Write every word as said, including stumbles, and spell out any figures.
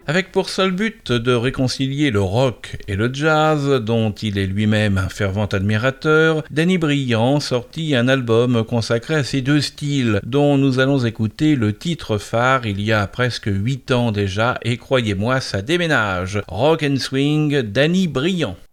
Avec pour seul but de réconcilier le rock et le jazz, dont il est lui-même un fervent admirateur, Danny Briand sortit un album consacré à ces deux styles, dont nous allons écouter le titre phare il y a presque huit ans déjà, et croyez-moi, ça déménage. Rock and Swing, Danny Briand.